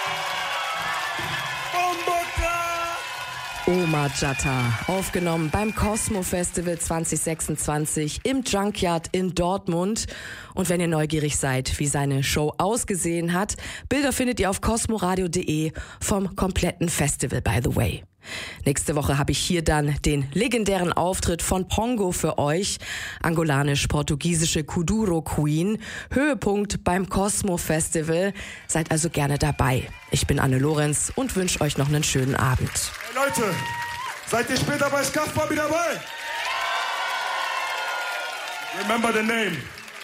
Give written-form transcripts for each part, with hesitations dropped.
Omar Jatta, aufgenommen beim Cosmo Festival 2026 im Junkyard in Dortmund. Und wenn ihr neugierig seid, wie seine Show ausgesehen hat, Bilder findet ihr auf cosmoradio.de vom kompletten Festival, by the way. Nächste Woche habe ich hier dann den legendären Auftritt von Pongo für euch. Angolanisch-portugiesische Kuduro Queen. Höhepunkt beim Cosmo Festival. Seid also gerne dabei. Ich bin Anne Lorenz und wünsche euch noch einen schönen Abend. Hey Leute, seid ihr später bei Skafbabi dabei? Remember the name.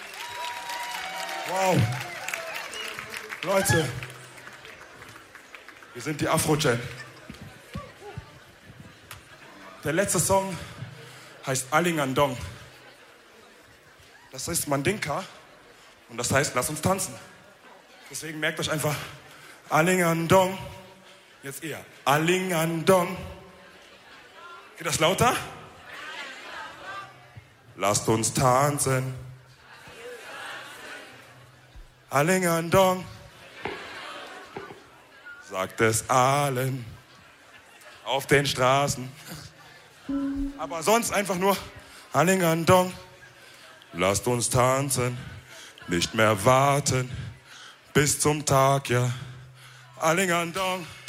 Wow. Leute, wir sind die Afro-Gen. Der letzte Song heißt Alingandong. Das ist Mandinka und das heißt, lass uns tanzen. Deswegen merkt euch einfach Alingandong. Jetzt eher Alingandong. Geht das lauter? Lasst uns tanzen. Alingandong. Sagt es allen auf den Straßen. Aber sonst einfach nur Alingandong. Lasst uns tanzen, nicht mehr warten bis zum Tag, ja. Alingandong.